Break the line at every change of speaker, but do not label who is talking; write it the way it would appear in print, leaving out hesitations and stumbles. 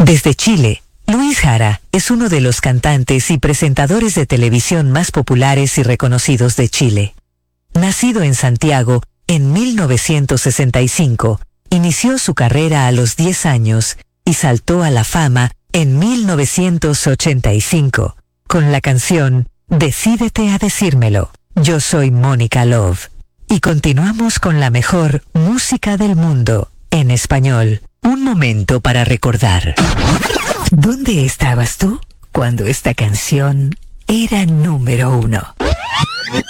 Desde Chile, Luis Jara es uno de los cantantes y presentadores de televisión más populares y reconocidos de Chile. Nacido en Santiago en 1965, inició su carrera a los 10 años y saltó a la fama en 1985 con la canción Decídete a decírmelo. Yo soy Mónica Love. Y continuamos con la mejor música del mundo en español. Un momento para recordar. ¿Dónde estabas tú cuando esta canción era número 1?